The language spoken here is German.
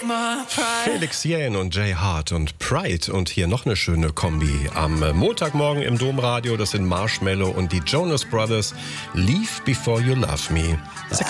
Felix Jähn und Jay Hart und Pride und hier noch eine schöne Kombi am Montagmorgen im Domradio. Das sind Marshmello und die Jonas Brothers. Leave Before You Love Me.